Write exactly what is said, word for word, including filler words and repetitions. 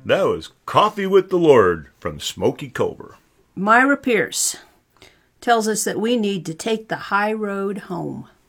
That was Coffee with the Lord from Smokey Cobra. Myra Pierce tells us that we need to take the high road home.